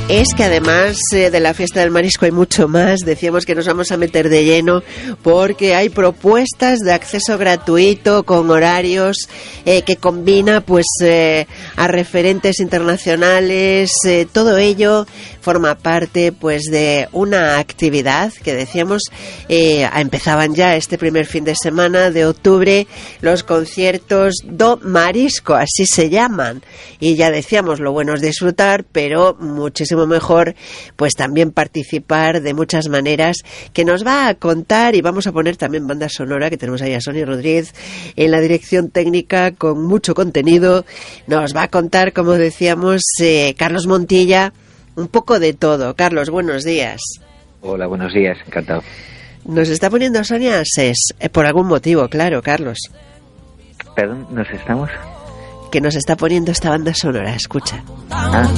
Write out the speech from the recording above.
es que además de la fiesta del marisco hay mucho más. Decíamos que nos vamos a meter de lleno porque hay propuestas de acceso gratuito con horarios que combina pues a referentes internacionales. Todo ello forma parte pues de una actividad que decíamos empezaban ya este primer fin de semana de octubre, los conciertos do marisco, así se llaman, y ya decíamos, lo bueno es disfrutar, pero muchísimo mejor pues también participar de muchas maneras, que nos va a contar, y vamos a poner también banda sonora, que tenemos ahí a Sonia Rodríguez en la dirección técnica con mucho contenido. Nos va a contar, como decíamos, Carlos Montilla, un poco de todo. Carlos, buenos días. Hola, buenos días, encantado. Nos está poniendo Sonia SES, por algún motivo, claro, Carlos. Perdón, ¿nos estamos? Que nos está poniendo esta banda sonora, escucha. Ah.